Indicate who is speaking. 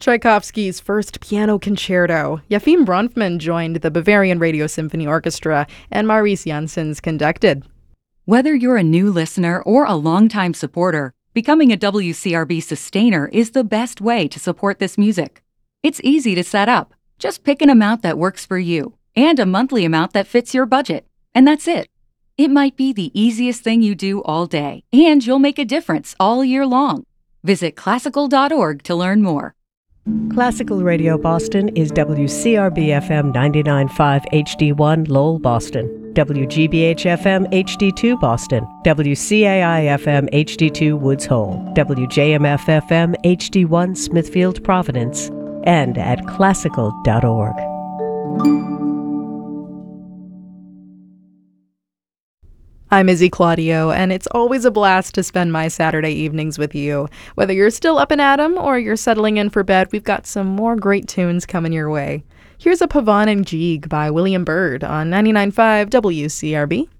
Speaker 1: Tchaikovsky's first piano concerto. Yefim Bronfman joined the Bavarian Radio Symphony Orchestra, and Maurice Janssens conducted.
Speaker 2: Whether you're a new listener or a longtime supporter, becoming a WCRB sustainer is the best way to support this music. It's easy to set up. Just pick an amount that works for you and a monthly amount that fits your budget, and that's it. It might be the easiest thing you do all day, and you'll make a difference all year long. Visit classical.org to learn more.
Speaker 3: Classical Radio Boston is WCRB-FM 99.5 HD1 Lowell, Boston, WGBH-FM HD2 Boston, WCAI-FM HD2 Woods Hole, WJMF-FM HD1 Smithfield, Providence, and at classical.org.
Speaker 1: I'm Izzy Claudio, and it's always a blast to spend my Saturday evenings with you. Whether you're still up and at 'em or you're settling in for bed, we've got some more great tunes coming your way. Here's a Pavane and Jeeg by William Byrd on 99.5 WCRB.